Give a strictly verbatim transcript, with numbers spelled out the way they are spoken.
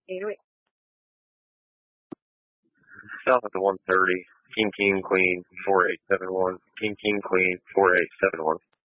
eight oh eight. South at the one thirty. King, King, Queen, four eight seven one. King, King, Queen, four eight seven one.